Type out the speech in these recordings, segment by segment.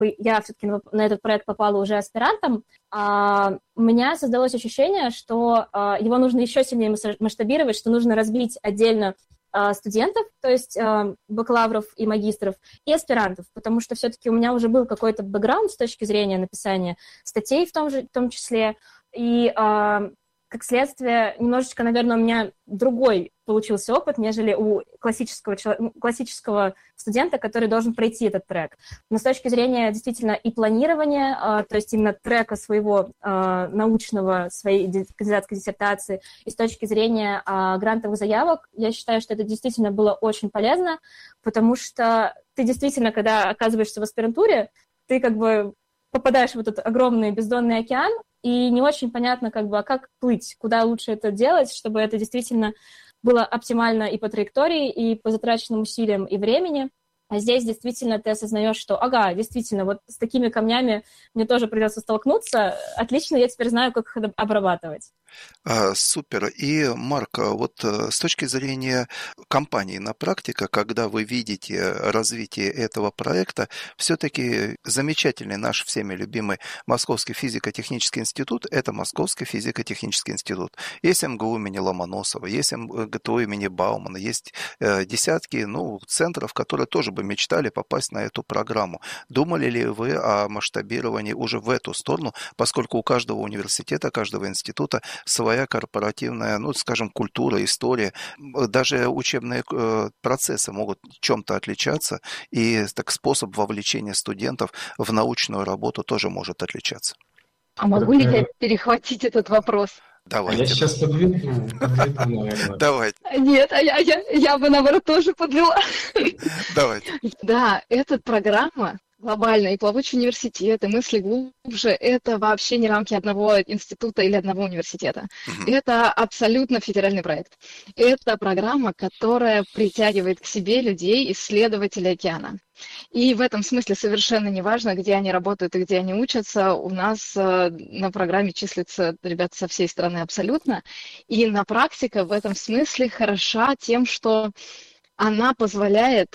я все-таки на этот проект попала уже аспирантом, у меня создалось ощущение, что его нужно еще сильнее масштабировать, что нужно разбить отдельно студентов, то есть бакалавров и магистров, и аспирантов, потому что все-таки у меня уже был какой-то бэкграунд с точки зрения написания статей в том числе, и как следствие, немножечко, наверное, у меня другой получился опыт, нежели у классического студента, который должен пройти этот трек. Но с точки зрения действительно и планирования, то есть именно трека своего научного, своей кандидатской диссертации, и с точки зрения грантовых заявок, я считаю, что это действительно было очень полезно, потому что ты действительно, когда оказываешься в аспирантуре, ты как бы попадаешь в этот огромный бездонный океан, и не очень понятно, как плыть, куда лучше это делать, чтобы это действительно было оптимально и по траектории, и по затраченным усилиям и времени. А здесь действительно ты осознаешь, что, действительно, вот с такими камнями мне тоже придется столкнуться. Отлично, я теперь знаю, как их обрабатывать. Супер. И, Марк, вот с точки зрения компании на практике, когда вы видите развитие этого проекта, все-таки замечательный наш всеми любимый Московский физико-технический институт – это Московский физико-технический институт. Есть МГУ имени Ломоносова, есть МГТУ имени Баумана, есть десятки центров, которые тоже бы мечтали попасть на эту программу. Думали ли вы о масштабировании уже в эту сторону, поскольку у каждого университета, каждого института своя корпоративная, культура, история, даже учебные процессы могут чем-то отличаться, и способ вовлечения студентов в научную работу тоже может отличаться. А могу ли я перехватить этот вопрос? Давайте. Я сейчас подведу, наверное. Давайте. Нет, я бы, наоборот, тоже подвела. Давайте. Да, эта программа глобальная, и плавучий университет, и мысли глубже, это вообще не рамки одного института или одного университета. Это абсолютно федеральный проект. Это программа, которая притягивает к себе людей, исследователей океана. И в этом смысле совершенно не важно, где они работают и где они учатся. У нас на программе числятся ребята со всей страны абсолютно. И на практика в этом смысле хороша тем, что она позволяет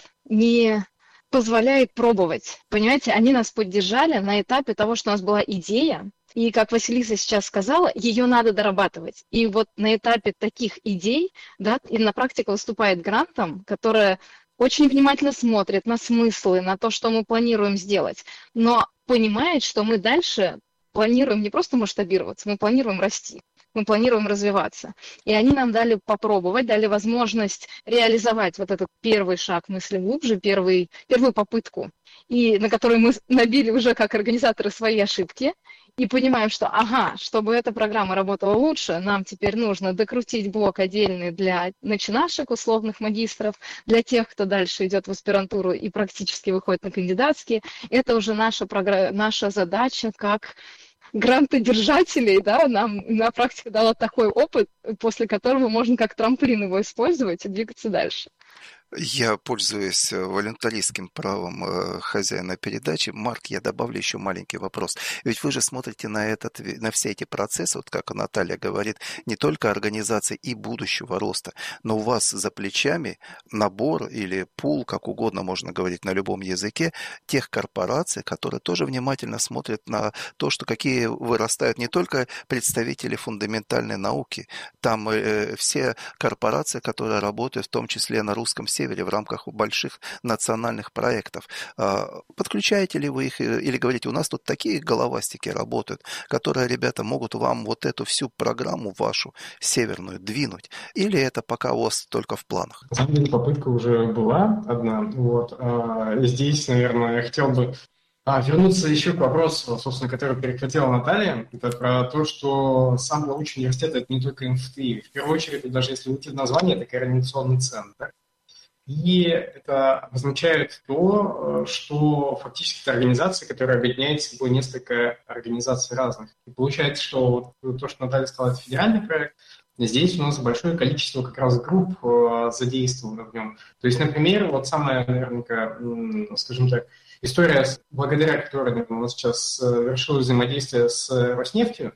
пробовать. Понимаете, они нас поддержали на этапе того, что у нас была идея, и, как Василиса сейчас сказала, ее надо дорабатывать. И вот на этапе таких идей, и на практика выступает грантом, которая очень внимательно смотрит на смыслы, на то, что мы планируем сделать, но понимает, что мы дальше планируем не просто масштабироваться, мы планируем расти. Мы планируем развиваться. И они нам дали попробовать, дали возможность реализовать вот этот первый шаг мысли глубже, первую попытку, и на которой мы набили уже как организаторы свои ошибки, и понимаем, что, чтобы эта программа работала лучше, нам теперь нужно докрутить блок отдельный для начинашек, условных магистров, для тех, кто дальше идет в аспирантуру и практически выходит на кандидатские. Это уже наша задача как грантодержателей, нам на практике дала такой опыт, после которого можно как трамплин его использовать и двигаться дальше. Я пользуюсь волюнтаристским правом хозяина передачи. Марк, я добавлю еще маленький вопрос. Ведь вы же смотрите на все эти процессы, вот как Наталья говорит, не только организации и будущего роста, но у вас за плечами набор или пул, как угодно можно говорить на любом языке, тех корпораций, которые тоже внимательно смотрят на то, что какие вырастают не только представители фундаментальной науки, там все корпорации, которые работают в том числе на русском севере в рамках больших национальных проектов. Подключаете ли вы их или говорите, у нас тут такие головастики работают, которые, ребята, могут вам вот эту всю программу вашу северную двинуть? Или это пока у вас только в планах? На самом деле попытка уже была одна. Здесь, наверное, я хотел бы вернуться еще к вопросу, собственно, который перехватила Наталья. Это про то, что сам плавучий университет – это не только МФТИ. В первую очередь, даже если выйти в название, это координационный центр. И это обозначает то, что фактически это организация, которая объединяет в собой несколько организаций разных. И получается, что то, что Наталья сказала, это федеральный проект, здесь у нас большое количество как раз групп задействовано в нем. То есть, например, самая, наверняка, скажем так, история, благодаря которой, наверное, у нас сейчас завершилось взаимодействие с Роснефтью,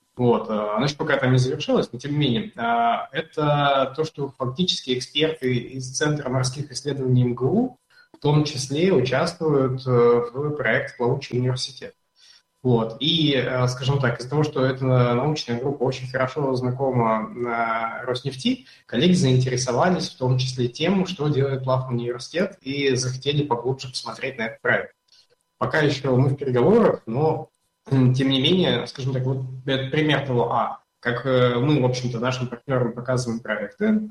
она еще пока там не завершилась, но тем не менее, это то, что фактически эксперты из Центра морских исследований МГУ в том числе участвуют в проекте «Плавучий университет». Вот. И, скажем так, из-за того, что эта научная группа очень хорошо знакома на Роснефти, коллеги заинтересовались в том числе тем, что делает Плавный университет, и захотели поглубже посмотреть на этот проект. Пока еще мы в переговорах, но, тем не менее, скажем так, вот это пример того, как мы, в общем-то, нашим партнерам показываем проекты,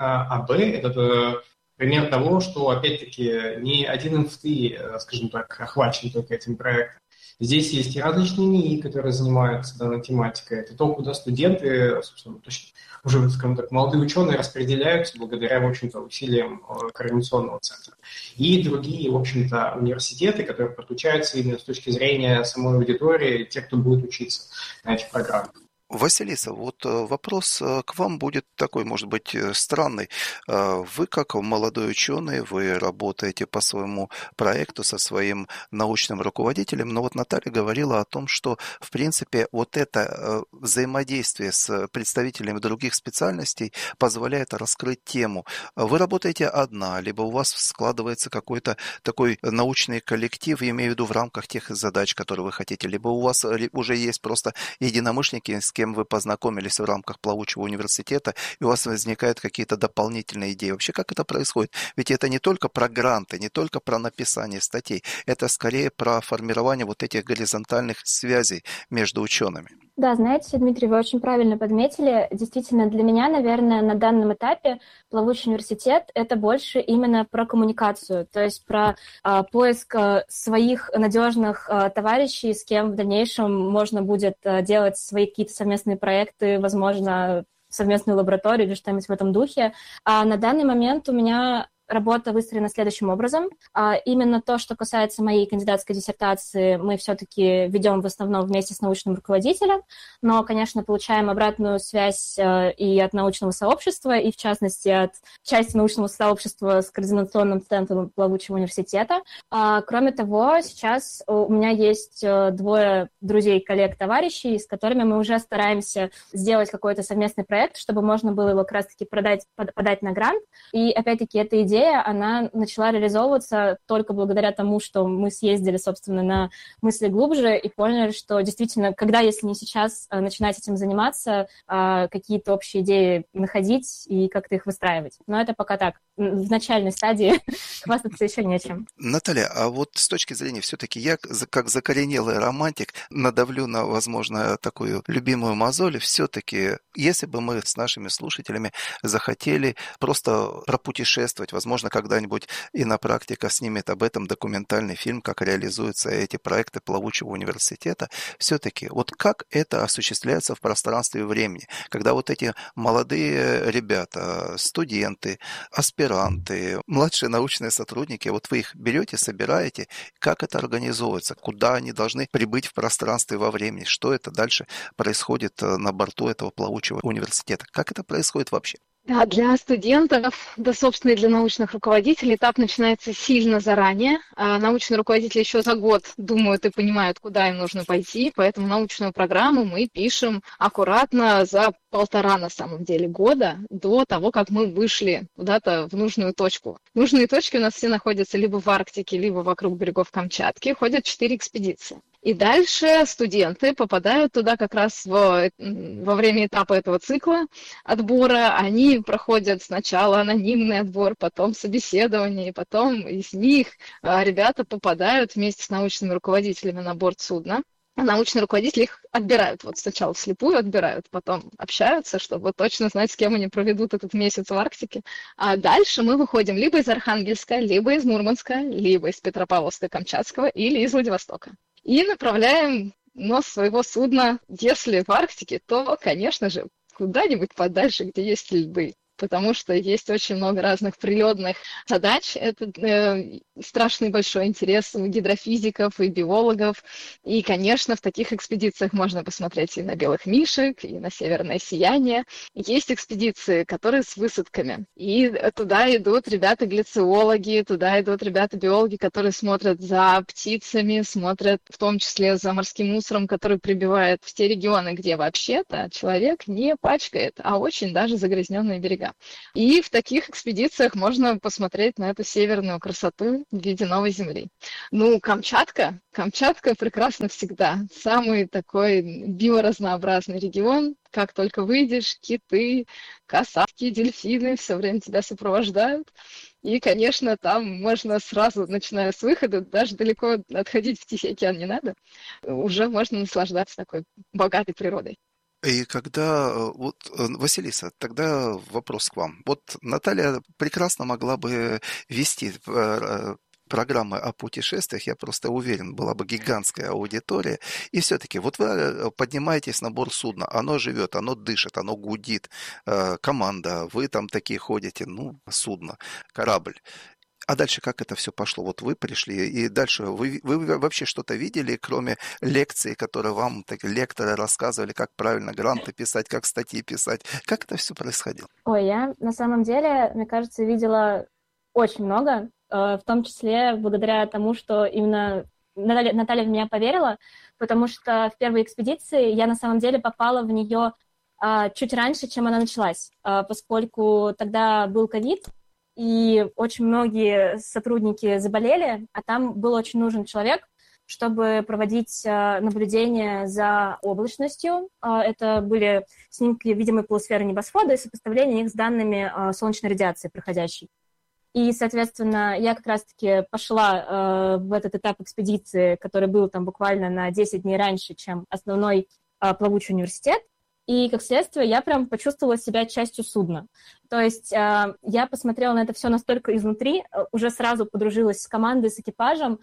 это пример того, что, опять-таки, не один МФТИ, скажем так, охвачен только этим проектом. Здесь есть и различные НИИ, которые занимаются данной тематикой. Это то, куда студенты, собственно, точно, уже, скажем так, молодые ученые распределяются благодаря, в общем-то, усилиям Координационного центра. И другие, в общем-то, университеты, которые подключаются именно с точки зрения самой аудитории, те, кто будет учиться на этих программах. Василиса, вот вопрос к вам будет такой, может быть, странный. Вы, как молодой ученый, вы работаете по своему проекту со своим научным руководителем, но вот Наталья говорила о том, что, в принципе, вот это взаимодействие с представителями других специальностей позволяет раскрыть тему. Вы работаете одна, либо у вас складывается какой-то такой научный коллектив, я имею в виду в рамках тех задач, которые вы хотите, либо у вас уже есть просто единомышленники, с кем вы познакомились в рамках Плавучего университета, и у вас возникают какие-то дополнительные идеи. Вообще, как это происходит? Ведь это не только про гранты, не только про написание статей, это скорее про формирование вот этих горизонтальных связей между учеными. Да, знаете, Дмитрий, вы очень правильно подметили. Действительно, для меня, наверное, на данном этапе Плавучий университет — это больше именно про коммуникацию, то есть про поиск своих надежных товарищей, с кем в дальнейшем можно будет делать свои какие-то совместные проекты, возможно, совместную лабораторию или что-нибудь в этом духе. А на данный момент у меня работа выстроена следующим образом. Именно то, что касается моей кандидатской диссертации, мы все-таки ведем в основном вместе с научным руководителем, но, конечно, получаем обратную связь и от научного сообщества, и, в частности, от части научного сообщества с Координационным центром Плавучего университета. Кроме того, сейчас у меня есть двое друзей, коллег, товарищей, с которыми мы уже стараемся сделать какой-то совместный проект, чтобы можно было его как раз-таки подать на грант. И, опять-таки, эта идея, она начала реализовываться только благодаря тому, что мы съездили, собственно, на мысли глубже и поняли, что действительно, когда, если не сейчас, начинать этим заниматься, какие-то общие идеи находить и как-то их выстраивать. Но это пока так, в начальной стадии, хвастаться еще нечем. Наталья, а вот с точки зрения все-таки я, как закоренелый романтик, надавлю на, возможно, такую любимую мозоль, все-таки, если бы мы с нашими слушателями захотели просто пропутешествовать, возможно, когда-нибудь «Инопрактика» снимет об этом документальный фильм, как реализуются эти проекты Плавучего университета. Все-таки, вот как это осуществляется в пространстве и времени, когда вот эти молодые ребята, студенты, аспиранты, младшие научные сотрудники, вот вы их берете, собираете, как это организуется, куда они должны прибыть в пространстве и во времени, что это дальше происходит на борту этого Плавучего университета, как это происходит вообще? Да, для студентов, да, собственно, и для научных руководителей этап начинается сильно заранее. Научные руководители еще за год думают и понимают, куда им нужно пойти, поэтому научную программу мы пишем аккуратно за 1,5, на самом деле, года до того, как мы вышли куда-то в нужную точку. Нужные точки у нас все находятся либо в Арктике, либо вокруг берегов Камчатки. Ходят 4 экспедиции. И дальше студенты попадают туда как раз во время этапа этого цикла отбора. Они проходят сначала анонимный отбор, потом собеседование, и потом из них ребята попадают вместе с научными руководителями на борт судна. Научные руководители их отбирают. Вот сначала вслепую отбирают, потом общаются, чтобы точно знать, с кем они проведут этот месяц в Арктике. А дальше мы выходим либо из Архангельска, либо из Мурманска, либо из Петропавловска-Камчатского или из Владивостока. И направляем нос своего судна, если в Арктике, то, конечно же, куда-нибудь подальше, где есть льды. Потому что есть очень много разных прилетных задач. Это страшный большой интерес у гидрофизиков и биологов. И, конечно, в таких экспедициях можно посмотреть и на белых мишек, и на северное сияние. Есть экспедиции, которые с высадками. И туда идут ребята-гляциологи, туда идут ребята-биологи, которые смотрят за птицами, смотрят в том числе за морским мусором, который прибивает в те регионы, где вообще-то человек не пачкает, а очень даже загрязненные берега. И в таких экспедициях можно посмотреть на эту северную красоту в виде новой земли. Ну, Камчатка прекрасна всегда. Самый такой биоразнообразный регион. Как только выйдешь, киты, касатки, дельфины все время тебя сопровождают. И, конечно, там можно сразу, начиная с выхода, даже далеко отходить в Тихий океан не надо, уже можно наслаждаться такой богатой природой. И когда, Василиса, тогда вопрос к вам. Вот Наталья прекрасно могла бы вести программы о путешествиях, я просто уверен, была бы гигантская аудитория. И все-таки вот вы поднимаетесь на борт судна, оно живет, оно дышит, оно гудит, команда, вы там такие ходите, судно, корабль. А дальше как это все пошло? Вот вы пришли, и дальше вы вообще что-то видели, кроме лекций, которые вам лекторы рассказывали, как правильно гранты писать, как статьи писать? Как это все происходило? Ой, я на самом деле, мне кажется, видела очень много, в том числе благодаря тому, что именно Наталья в меня поверила, потому что в первой экспедиции я на самом деле попала в нее чуть раньше, чем она началась, поскольку тогда был ковид, и очень многие сотрудники заболели, а там был очень нужен человек, чтобы проводить наблюдение за облачностью. Это были снимки видимой полусферы небосвода и сопоставление их с данными солнечной радиации проходящей. И, соответственно, я как раз-таки пошла в этот этап экспедиции, который был там буквально на 10 дней раньше, чем основной плавучий университет. И, как следствие, я прям почувствовала себя частью судна. То есть я посмотрела на это все настолько изнутри, уже сразу подружилась с командой, с экипажем,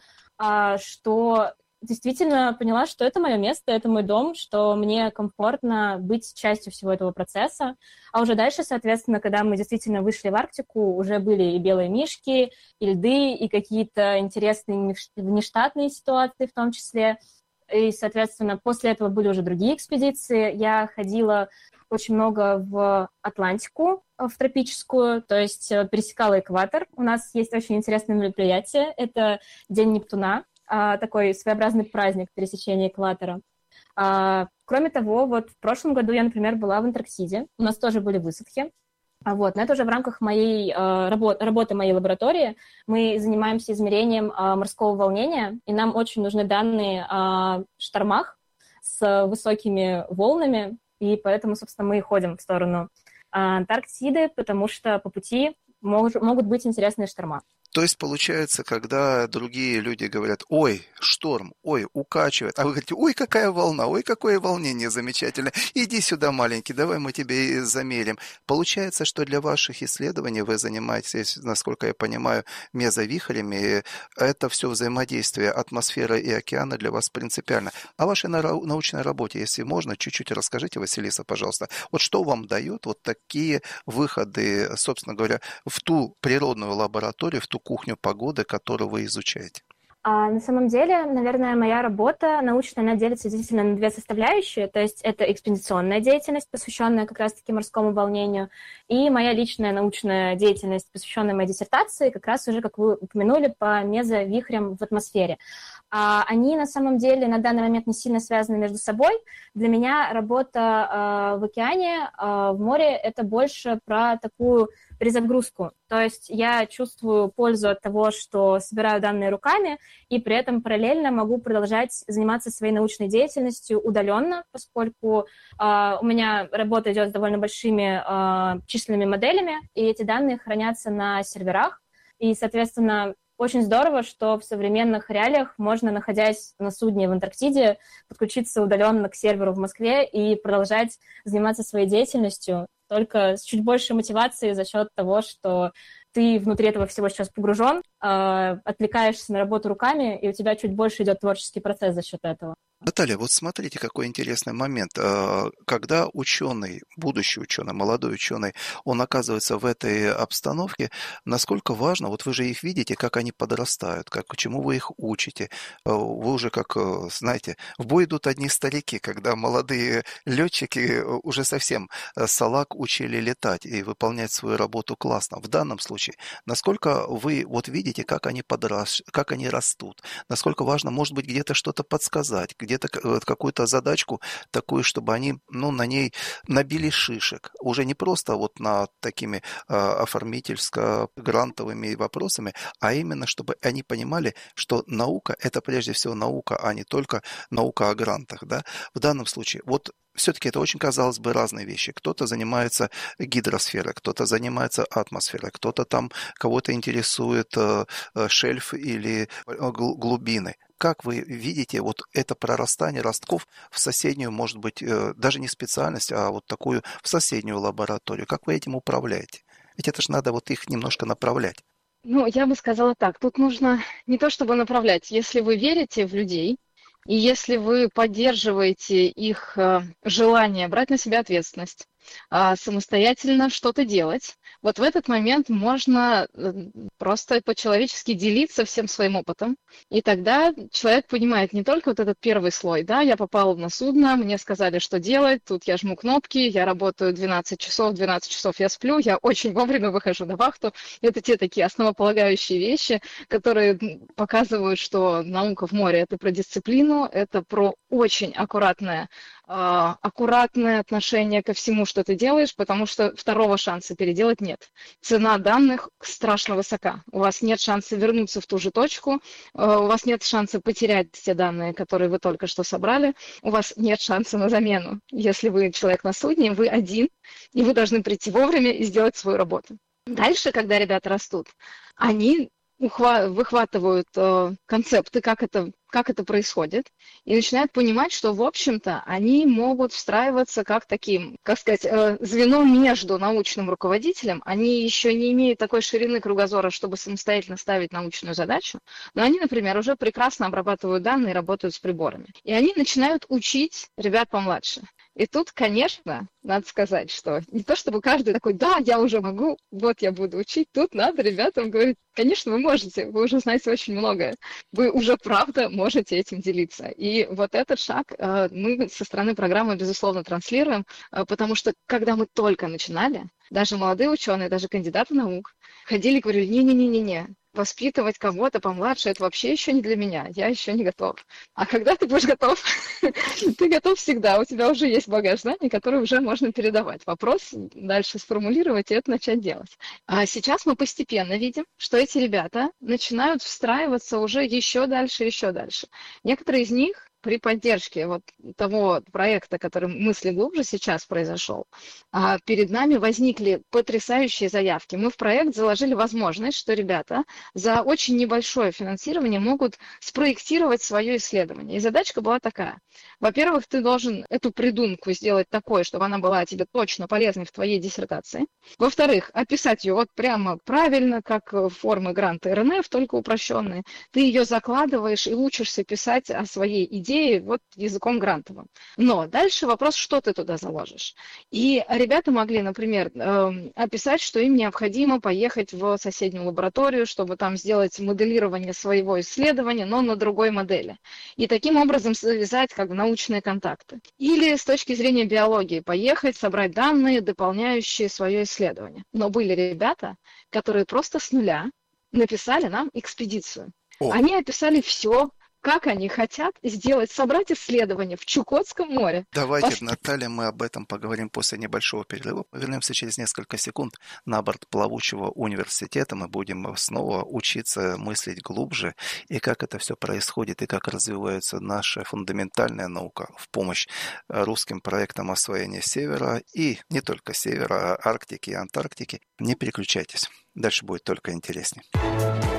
что действительно поняла, что это мое место, это мой дом, что мне комфортно быть частью всего этого процесса. А уже дальше, соответственно, когда мы действительно вышли в Арктику, уже были и белые мишки, и льды, и какие-то интересные внештатные ситуации в том числе. И, соответственно, после этого были уже другие экспедиции. Я ходила очень много в Атлантику, в тропическую, то есть пересекала экватор. У нас есть очень интересное мероприятие. Это День Нептуна, такой своеобразный праздник пересечения экватора. Кроме того, вот в прошлом году я, например, была в Антарктиде. У нас тоже были высадки. Но это уже в рамках моей работы моей лаборатории. Мы занимаемся измерением морского волнения, и нам очень нужны данные о штормах с высокими волнами, и поэтому, собственно, мы ходим в сторону Антарктиды, потому что по пути могут быть интересные шторма. То есть, получается, когда другие люди говорят, ой, шторм, ой, укачивает, а вы говорите, ой, какая волна, ой, какое волнение замечательное, иди сюда, маленький, давай мы тебе замерим. Получается, что для ваших исследований вы занимаетесь, насколько я понимаю, мезовихрями, и это все взаимодействие атмосферы и океана для вас принципиально. О вашей научной работе, если можно, чуть-чуть расскажите, Василиса, пожалуйста. Вот что вам дают вот такие выходы, собственно говоря, в ту природную лабораторию, в ту кухню погоды, которую вы изучаете? На самом деле, наверное, моя работа научная, она делится действительно на две составляющие. То есть это экспедиционная деятельность, посвященная как раз-таки морскому волнению, и моя личная научная деятельность, посвященная моей диссертации, как раз уже, как вы упомянули, по мезовихрям в атмосфере. Они на самом деле на данный момент не сильно связаны между собой. Для меня работа в океане, в море, это больше про такую перезагрузку. То есть я чувствую пользу от того, что собираю данные руками, и при этом параллельно могу продолжать заниматься своей научной деятельностью удаленно, поскольку у меня работа идет с довольно большими численными моделями, и эти данные хранятся на серверах. И, соответственно, очень здорово, что в современных реалиях можно, находясь на судне в Антарктиде, подключиться удаленно к серверу в Москве и продолжать заниматься своей деятельностью, только с чуть большей мотивацией за счет того, что ты внутри этого всего сейчас погружен, отвлекаешься на работу руками, и у тебя чуть больше идет творческий процесс за счет этого. Наталья, вот смотрите, какой интересный момент. Когда ученый, будущий ученый, молодой ученый, он оказывается в этой обстановке, насколько важно, вот вы же их видите, как они подрастают, чему вы их учите. Вы уже, как, знаете, в бой идут одни старики, когда молодые летчики уже совсем салак учили летать и выполнять свою работу классно. В данном случае, насколько вы вот видите, как они растут, насколько важно, может быть, где-то что-то подсказать, где-то какую-то задачку такую, чтобы они, на ней набили шишек. Уже не просто вот над такими оформительско-грантовыми вопросами, а именно, чтобы они понимали, что наука – это прежде всего наука, а не только наука о грантах. Да? В данном случае, вот все-таки это очень, казалось бы, разные вещи. Кто-то занимается гидросферой, кто-то занимается атмосферой, кто-то там, кого-то интересует шельф или глубины. Как вы видите вот это прорастание ростков в соседнюю, может быть, даже не специальность, а вот такую в соседнюю лабораторию? Как вы этим управляете? Ведь это же надо вот их немножко направлять. Я бы сказала так, тут нужно не то чтобы направлять, если вы верите в людей, и если вы поддерживаете их желание брать на себя ответственность, самостоятельно что-то делать, вот в этот момент можно просто по-человечески делиться всем своим опытом, и тогда человек понимает не только вот этот первый слой, да, я попал на судно, мне сказали, что делать, тут я жму кнопки, я работаю 12 часов я сплю, я очень вовремя выхожу на вахту. Это те такие основополагающие вещи, которые показывают, что наука в море – это про дисциплину, это про очень аккуратное отношение ко всему, что ты делаешь, потому что второго шанса переделать нет. Цена данных страшно высока. У вас нет шанса вернуться в ту же точку, у вас нет шанса потерять те данные, которые вы только что собрали, у вас нет шанса на замену. Если вы человек на судне, вы один, и вы должны прийти вовремя и сделать свою работу. Дальше, когда ребята растут, они выхватывают концепты, как это происходит, и начинают понимать, что, в общем-то, они могут встраиваться как таким, звено между научным руководителем. Они еще не имеют такой ширины кругозора, чтобы самостоятельно ставить научную задачу, но они, например, уже прекрасно обрабатывают данные и работают с приборами. И они начинают учить ребят помладше. И тут, конечно, надо сказать, что не то чтобы каждый такой, да, я уже могу, вот я буду учить, тут надо ребятам говорить, конечно, вы можете, вы уже знаете очень многое, вы уже правда можете этим делиться. И вот этот шаг мы со стороны программы, безусловно, транслируем, потому что когда мы только начинали, даже молодые ученые, даже кандидаты наук ходили и говорили, не-не-не-не, воспитывать кого-то помладше, это вообще еще не для меня, я еще не готов. А когда ты будешь готов? Ты готов всегда, у тебя уже есть багаж знаний, который уже можно передавать. Вопрос дальше сформулировать и это начать делать. А сейчас мы постепенно видим, что эти ребята начинают встраиваться уже еще дальше. Некоторые из них при поддержке вот того проекта, который «Мысли глубже» сейчас произошел, перед нами возникли потрясающие заявки. Мы в проект заложили возможность, что ребята за очень небольшое финансирование могут спроектировать свое исследование. И задачка была такая. Во-первых, ты должен эту придумку сделать такой, чтобы она была тебе точно полезной в твоей диссертации. Во-вторых, описать ее вот прямо правильно, как формы гранта РНФ, только упрощенные. Ты ее закладываешь и учишься писать о своей идее вот языком грантовым. Но дальше вопрос, что ты туда заложишь. И ребята могли, например, описать, что им необходимо поехать в соседнюю лабораторию, чтобы там сделать моделирование своего исследования, но на другой модели. И таким образом связать как бы научные контакты. Или с точки зрения биологии поехать, собрать данные, дополняющие свое исследование. Но были ребята, которые просто с нуля написали нам экспедицию. Они описали все, как они хотят собрать исследование в Чукотском море. Давайте, Наталья, мы об этом поговорим после небольшого перерыва. Вернемся через несколько секунд на борт плавучего университета. Мы будем снова учиться мыслить глубже, и как это все происходит, и как развивается наша фундаментальная наука в помощь русским проектам освоения Севера, и не только Севера, а Арктики и Антарктики. Не переключайтесь, дальше будет только интереснее.